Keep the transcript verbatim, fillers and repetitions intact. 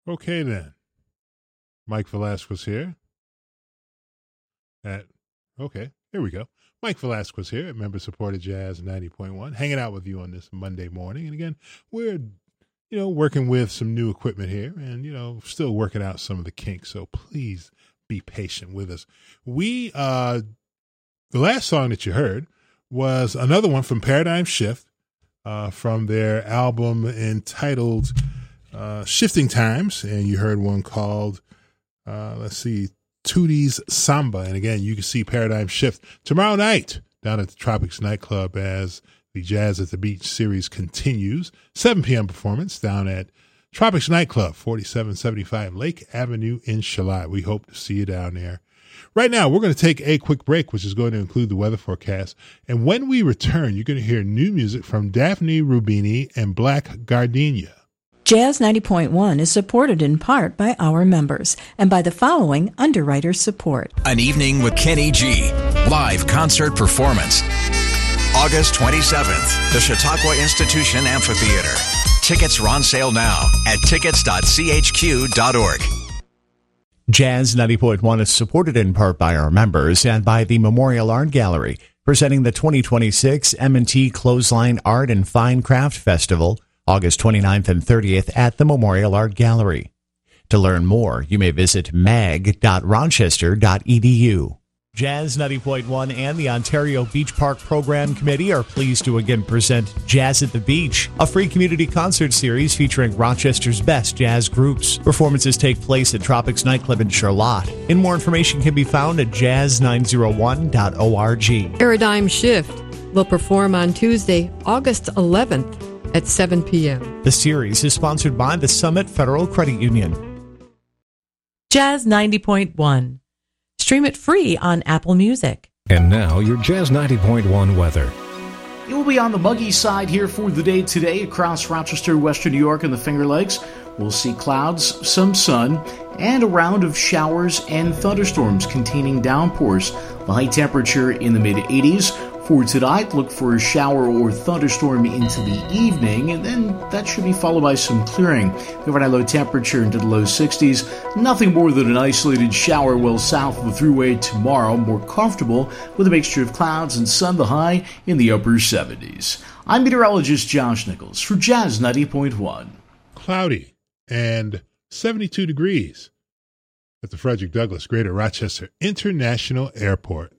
Okay, then. Mike Velasquez here. At okay, here we go. Mike Velasquez here at Member Supported Jazz ninety point one, hanging out with you on this Monday morning. And again, we're, you know, working with some new equipment here and, you know, still working out some of the kinks. So please be patient with us. We, uh, the last song that you heard was another one from Paradigm Shift, uh, from their album entitled uh, Shifting Times. And you heard one called, uh, let's see, Tootie's Samba. And again, you can see Paradigm Shift tomorrow night down at the Tropics Nightclub as the Jazz at the Beach series continues. seven p.m. performance down at Tropics Nightclub, forty-seven seventy-five Lake Avenue in Charlotte. We hope to see you down there. Right now, we're going to take a quick break, which is going to include the weather forecast. And when we return, you're going to hear new music from Daphne Rubini and Black Gardenia. Jazz ninety point one is supported in part by our members and by the following underwriter support. An Evening with Kenny G. Live concert performance. August twenty-seventh, the Chautauqua Institution Amphitheater. Tickets are on sale now at tickets dot c h q dot org. Jazz ninety point one is supported in part by our members and by the Memorial Art Gallery, presenting the twenty twenty-six M and T Clothesline Art and Fine Craft Festival, August twenty-ninth and thirtieth at the Memorial Art Gallery. To learn more, you may visit mag dot rochester dot e d u. Jazz ninety point one and the Ontario Beach Park Program Committee are pleased to again present Jazz at the Beach, a free community concert series featuring Rochester's best jazz groups. Performances take place at Tropics Nightclub in Charlotte. And more information can be found at jazz nine oh one dot org. Paradigm Shift will perform on Tuesday, August eleventh at seven p.m. The series is sponsored by the Summit Federal Credit Union. Jazz ninety point one. Stream it free on Apple Music. And now, your Jazz ninety point one weather. It will be on the muggy side here for the day today across Rochester, Western New York, and the Finger Lakes. We'll see clouds, some sun, and a round of showers and thunderstorms containing downpours. The high temperature in the mid-eighties. For tonight, look for a shower or thunderstorm into the evening, and then that should be followed by some clearing. The overnight low temperature into the low sixties. Nothing more than an isolated shower well south of the thruway tomorrow. More comfortable with a mixture of clouds and sun, the high in the upper seventies. I'm meteorologist Josh Nichols for Jazz ninety point one. Cloudy and seventy-two degrees at the Frederick Douglass Greater Rochester International Airport.